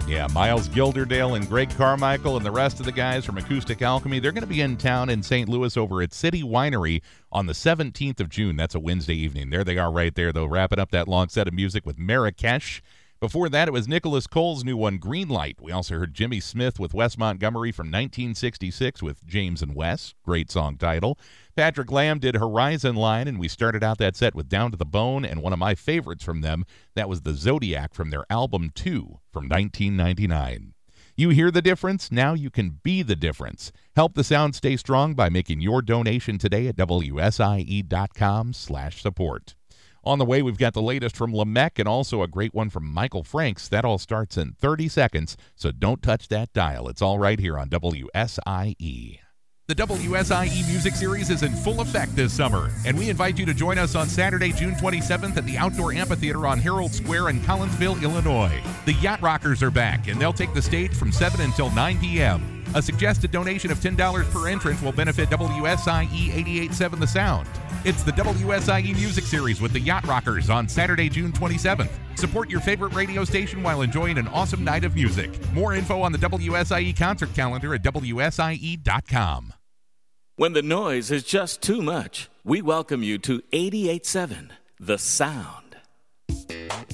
Yeah, Miles Gilderdale and Greg Carmichael and the rest of the guys from Acoustic Alchemy, they're going to be in town in St. Louis over at City Winery on the 17th of June. That's a Wednesday evening. There they are right there, though, wrapping up that long set of music with Marrakesh. Before that, it was Nicholas Cole's new one, Green Light. We also heard Jimmy Smith with Wes Montgomery from 1966 with James and Wes. Great song title. Patrick Lamb did Horizon Line, and we started out that set with Down to the Bone, and one of my favorites from them, that was the Zodiac from their album 2 from 1999. You hear the difference? Now you can be the difference. Help the sound stay strong by making your donation today at WSIE.com/support. On the way, we've got the latest from Lamech and also a great one from Michael Franks. That all starts in 30 seconds, so don't touch that dial. It's all right here on WSIE. The WSIE Music Series is in full effect this summer, and we invite you to join us on Saturday, June 27th at the Outdoor Amphitheater on Herald Square in Collinsville, Illinois. The Yacht Rockers are back, and they'll take the stage from 7 until 9 p.m. A suggested donation of $10 per entrance will benefit WSIE 88.7 The Sound. It's the WSIE Music Series with the Yacht Rockers on Saturday, June 27th. Support your favorite radio station while enjoying an awesome night of music. More info on the WSIE concert calendar at WSIE.com. When the noise is just too much, we welcome you to 88.7 The Sound.